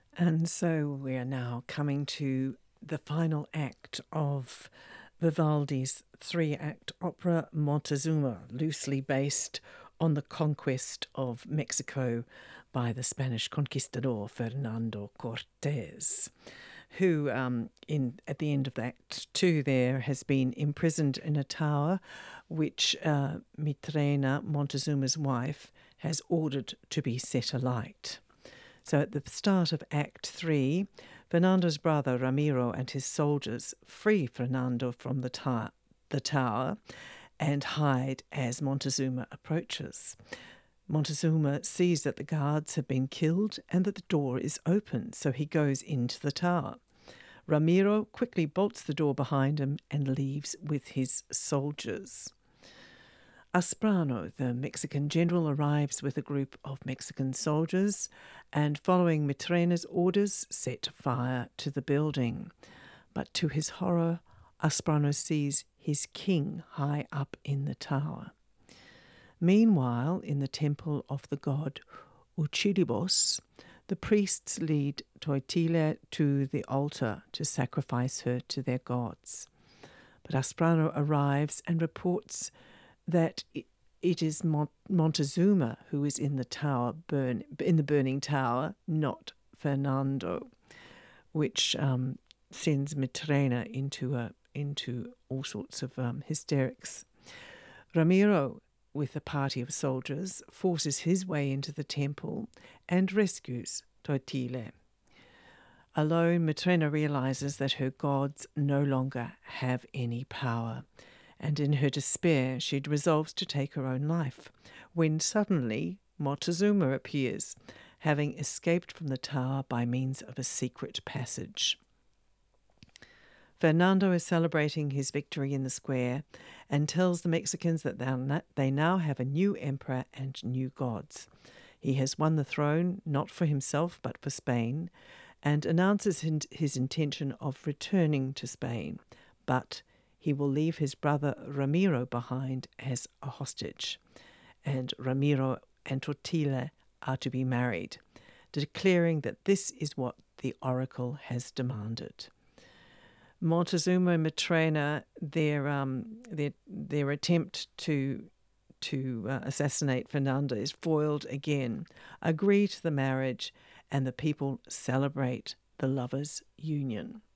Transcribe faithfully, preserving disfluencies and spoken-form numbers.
And so we are now coming to the final act of Vivaldi's three-act opera Montezuma, loosely based on the conquest of Mexico by the Spanish conquistador Fernando Cortés, who, um, in at the end of Act Two, there has been imprisoned in a tower, which uh, Mitrena, Montezuma's wife, has ordered to be set alight. So at the start of Act Three, Fernando's brother Ramiro and his soldiers free Fernando from the, ta- the tower and hide as Montezuma approaches. Montezuma sees that the guards have been killed and that the door is open, so he goes into the tower. Ramiro quickly bolts the door behind him and leaves with his soldiers. Asprano, the Mexican general, arrives with a group of Mexican soldiers and, following Mitrena's orders, set fire to the building. But to his horror, Asprano sees his king high up in the tower. Meanwhile, in the temple of the god Uchilibos, the priests lead Toitila to the altar to sacrifice her to their gods. But Asprano arrives and reports that it is Montezuma who is in the tower, burn in the burning tower, not Fernando, which um, sends Mitrena into a into all sorts of um, hysterics. Ramiro, with a party of soldiers, forces his way into the temple and rescues Toitile. Alone, Mitrena realizes that her gods no longer have any power, and in her despair she resolves to take her own life, when suddenly Montezuma appears, having escaped from the tower by means of a secret passage. Fernando is celebrating his victory in the square and tells the Mexicans that they now have a new emperor and new gods. He has won the throne not for himself but for Spain, and announces his intention of returning to Spain, but he will leave his brother Ramiro behind as a hostage, and Ramiro and Tortilla are to be married, declaring that this is what the oracle has demanded. Montezuma and Mitrena, their um, their their attempt to to uh, assassinate Fernando is foiled again, agree to the marriage, and the people celebrate the lovers' union.